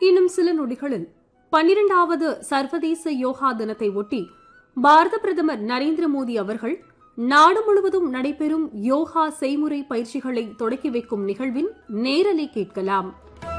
இன்னும் சில நொடிகளில் 12வது சர்வதேச யோகா தினத்தை ஒட்டி பாரத பிரதமர் நரேந்திர மோடி அவர்கள் நாடு முழுவதும் நடைபெறும் யோகா செய்முறை பயிற்சிகளை தொடக்கி வைக்கும் நிகழ்வின் நேரலை கேட்கலாம்.